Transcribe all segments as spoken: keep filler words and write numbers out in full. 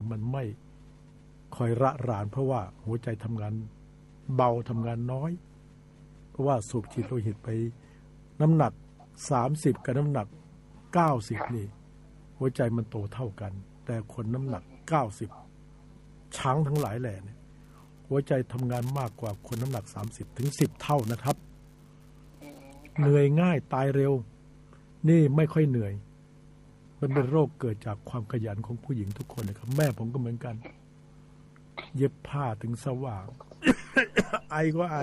มันไม่คอยระรานเพราะว่าหัวใจทำงานเบาทำงานน้อยเพราะว่าสูบฉีดโลหิตไปน้ำหนักสามสิบกับน้ำหนักเก้าสิบนี่หัวใจมันโตเท่ากันแต่คนน้ำหนักเก้าสิบช้างทั้งหลายแหล่เนี่ยหัวใจทำงานมากกว่าคนน้ำหนักสามสิบถึงสิบเท่านะครับเหนื่อยง่ายตายเร็วนี่ไม่ค่อยเหนื่อยมันเป็นโรคเกิดจากความขยันของผู้หญิงทุกคนนะครับแม่ผมก็เหมือนกันเย็บผ้าถึงสว่าง ไอก็ไอ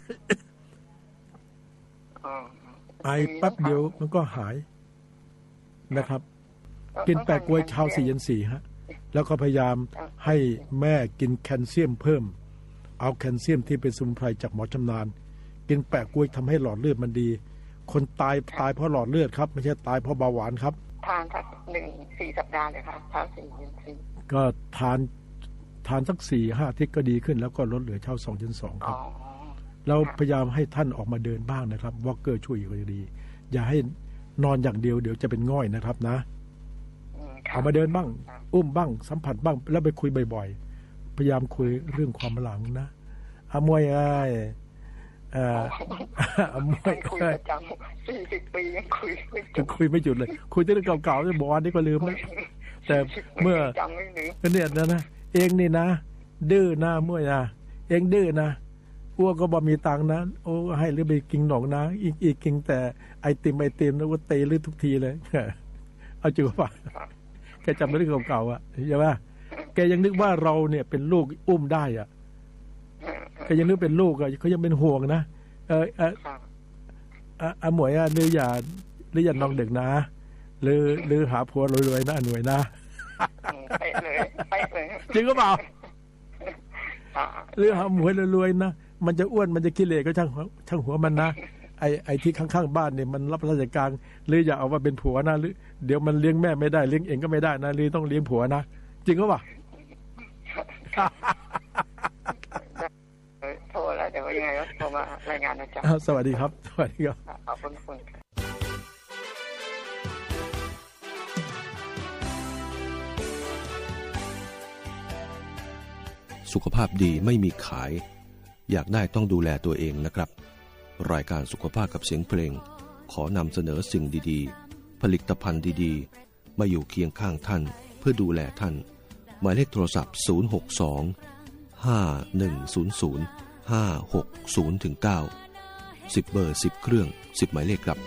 ไอแป๊บเดียวมันก็หายนะครับกินแปะกล้วยเช้าสี่เย็นสี่ฮะแล้วก็พยายามให้แม่กินแคลเซียมเพิ่มเอาแคลเซียมที่เป็นสมุนไพรจากหมอชำนาญกินแปะกล้วยทำให้หลอดเลือดมันดีคนตายตายเพราะหลอดเลือดครับไม่ใช่ตายเพราะเบาหวานครับทานสักหนึ่งสี่สัปดาห์เลยค่ะเช้าสี่เย็นสี่ก็ทานทานสักสี่ห้าอาทิตย์ก็ดีขึ้นแล้วก็ลดเหลือเช้าสองเย็นสองครับเราพยายามให้ท่านออกมาเดินบ้างนะครับวอล์กเกอร์ช่วยอยู่ก็ดีอย่าให้นอนอย่างเดียวเดี๋ยวจะเป็นง่อยนะครับนะออกมาเดินบ้างอุ้มบ้างสัมผัสบ้างแล้วไปคุยบ่อยๆพยายามคุยเรื่องความหลังนะอามวยไอ้เอ่ออามวยคุยประจำสี่สิบปียังคุยไม่จบคุยไม่หยุดเลยคุยแต่เรื่องเก่าๆจะบอกว่านี่ก็ลืมแล้วแต่เมื่อเนี่ยนะนะเองนี่นะดื้อนะมวยนะเองดื้อนะอ้วก็บ่มีตังค์นะโอ้ให้หรือไปกินหนองนะอีกอีกกินแต่ไอติมไอติมแล้วก็เตะลือทุกทีเลยเอาจริงป่ะแกจำเรื่องเก่าๆอ่ะใช่ป่ะแกยังนึกว่าเราเนี่ยเป็นลูกอุ้มได้อ่ะแกยังนึกเป็นลูกอ่ะเขายังเป็นห่วงนะเออเอออ่ะหมวยอ่ะหรืออย่าหรืออย่านองเด็กนะหรือหรือหาผัวรวยๆนะหน่วยนะไปเลยไปเลยจริงก็เปล่าหรือหาหมวยรวยๆนะมันจะอ้วนมันจะขี้เหร่ก็ช่างช่างหัวมันนะไอไอที่ข้างๆบ้านเนี่ยมันรับราชการหรืออย่าเอามาเป็นผัวนะหรือเดี๋ยวมันเลี้ยงแม่ไม่ได้เลี้ยงเองก็ไม่ได้นะหรือต้องเลี้ยงผัวนะจริงก็เปล่าโทรแล้วเดี๋ยวยังไงก็โทรมารายงานนะจ๊ะสวัสดีครับสวัสดีครับขอบคุณคุณสุขภาพดีไม่มีขายอยากได้ต้องดูแลตัวเองนะครับรายการสุขภาพกับเสียงเพลงขอนำเสนอสิ่งดีๆผลิตภัณฑ์ดีๆมาอยู่เคียงข้างท่านเพื่อดูแลท่านหมายเลขโทรศัพท์ศูนย์ หก สอง ห้า หนึ่ง ศูนย์ ศูนย์ ห้า หก ศูนย์ ถึง เก้า สิบเบอร์สิบเครื่องสิบหมายเลขครับ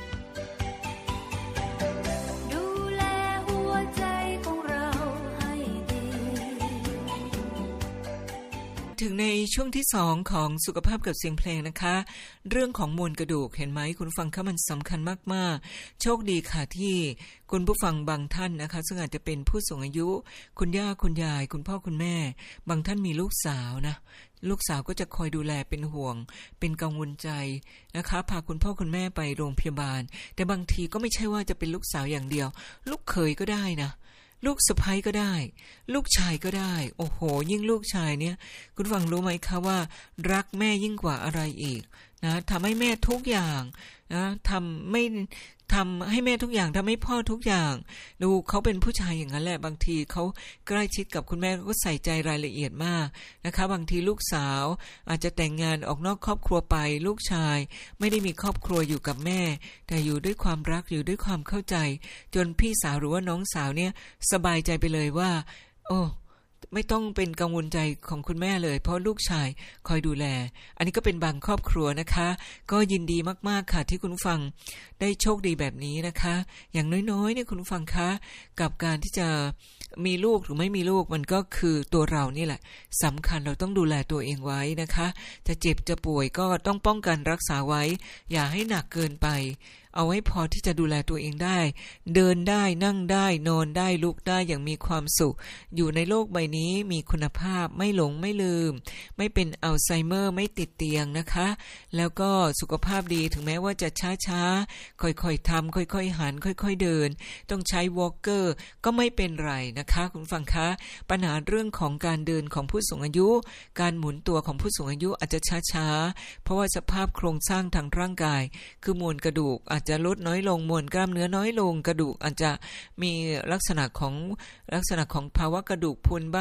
ถึงในช่วงที่สองของสุขภาพกับเสียงเพลงนะคะเรื่องของมวลกระดูกเห็นไหมคุณฟังคะมันสำคัญมากๆโชคดีค่ะที่คุณผู้ฟังบางท่านนะคะซึ่งอาจจะเป็นผู้สูงอายุคุณย่าคุณยายคุณพ่อคุณแม่บางท่านมีลูกสาวนะลูกสาวก็จะคอยดูแลเป็นห่วงเป็นกังวลใจนะคะพาคุณพ่อคุณแม่ไปโรงพยาบาลแต่บางทีก็ไม่ใช่ว่าจะเป็นลูกสาวอย่างเดียวลูกเขยก็ได้นะลูกสะใภ้ก็ได้ลูกชายก็ได้โอ้โหยิ่งลูกชายเนี่ยคุณฟังรู้ไหมคะว่ารักแม่ยิ่งกว่าอะไรอีกนะทำให้แม่ทุกอย่างนะทำไม่ทำให้แม่ทุกอย่างทำให้พ่อทุกอย่างดูเขาเป็นผู้ชายอย่างนั้นแหละบางทีเขาใกล้ชิดกับคุณแม่ก็ใส่ใจรายละเอียดมากนะคะบางทีลูกสาวอาจจะแต่งงานออกนอกครอบครัวไปลูกชายไม่ได้มีครอบครัวอยู่กับแม่แต่อยู่ด้วยความรักอยู่ด้วยความเข้าใจจนพี่สาวหรือว่าน้องสาวเนี่ยสบายใจไปเลยว่าโอ้ไม่ต้องเป็นกังวลใจของคุณแม่เลยเพราะลูกชายคอยดูแลอันนี้ก็เป็นบางครอบครัวนะคะก็ยินดีมากๆค่ะที่คุณฟังได้โชคดีแบบนี้นะคะอย่างน้อยๆเนี่ยคุณฟังคะกับการที่จะมีลูกหรือไม่มีลูกมันก็คือตัวเรานี่แหละสำคัญเราต้องดูแลตัวเองไว้นะคะจะเจ็บจะป่วยก็ต้องป้องกันรักษาไว้อย่าให้หนักเกินไปเอาไว้พอที่จะดูแลตัวเองได้เดินได้นั่งได้นอนได้ลุกได้อย่างมีความสุขอยู่ในโลกใบนี้มีคุณภาพไม่หลงไม่ลืมไม่เป็นอัลไซเมอร์ไม่ติดเตียงนะคะแล้วก็สุขภาพดีถึงแม้ว่าจะช้าๆค่อยๆทำค่อยๆหันค่อยๆเดินต้องใช้วอล์กเกอร์ก็ไม่เป็นไรนะคะคุณฟังคะปัญหาเรื่องของการเดินของผู้สูงอายุการหมุนตัวของผู้สูงอายุอาจจะช้าๆเพราะว่าสภาพโครงสร้างทางร่างกายคือมวลกระดูกอาจจะลดน้อยลงมวลกล้ามเนื้อน้อยลงกระดูกอาจจะมีลักษณะของลักษณะของภาวะกระดูกพรุน